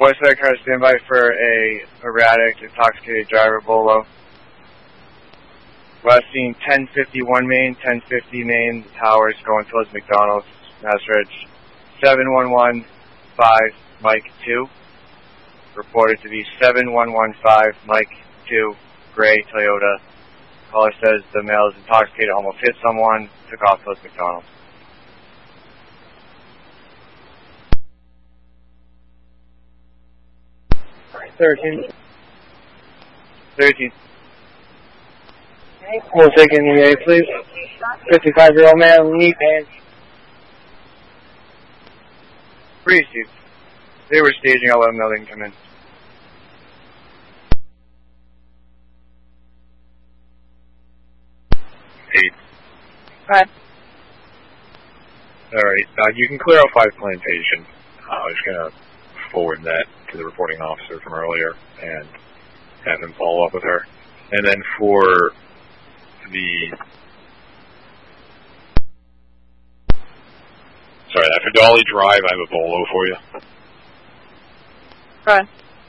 Westside car standby for a erratic, intoxicated driver, Bolo. Last seen 1051 Main, 1050 Main, the towers going towards McDonald's, Mass Ridge. 7115 Mike 2. Reported to be 7115 Mike 2, gray Toyota. Caller says the male is intoxicated, almost hit someone, took off towards McDonald's. Thirteen. We'll take in the A, please. 55-year-old man, knee pain. Receive. They were staging, I'll let them know they can come in. Eight. Hi. Alright, you can clear out 5 Plantation. I was going to forward that to the reporting officer from earlier and have him follow up with her. And then for for Dolly Drive, I have a Bolo for you. Right.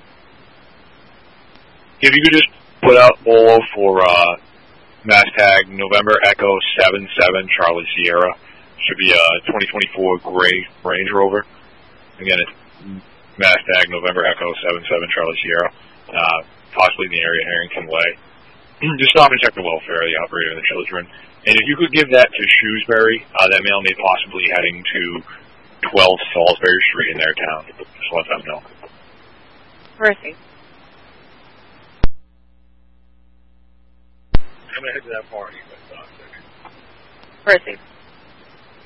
If you could just put out Bolo for Mass Tag November Echo 77 Charlie Sierra. Should be a 2024 gray Range Rover. Again, it's Mass Tag November Echo 77 Charlie Sierra. Possibly in the area of Harrington Way. Just stop and check the welfare of the operator and the children. And if you could give that to Shrewsbury, that male may possibly heading to 12 Salisbury Street in their town. Just let them know. Mercy. I'm going to head to that party. Mercy.